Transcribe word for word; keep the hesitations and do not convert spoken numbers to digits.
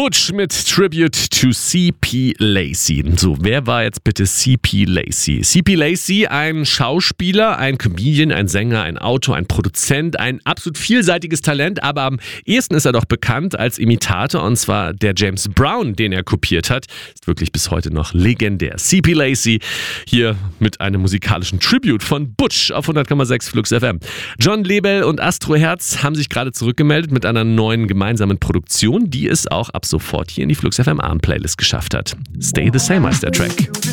Butch mit Tribute to C P. Lacey. So, wer war jetzt bitte C P. Lacey? C P. Lacey, ein Schauspieler, ein Comedian, ein Sänger, ein Autor, ein Produzent, ein absolut vielseitiges Talent, aber am ehesten ist er doch bekannt als Imitator, und zwar der James Brown, den er kopiert hat. Ist wirklich bis heute noch legendär. C P. Lacey hier mit einem musikalischen Tribute von Butch auf hundert Komma sechs Flux F M. John Lebel und Astro Herz haben sich gerade zurückgemeldet mit einer neuen gemeinsamen Produktion, die es auch ab sofort hier in die Flux F M Abend Playlist geschafft hat. Stay the Same heißt der Track.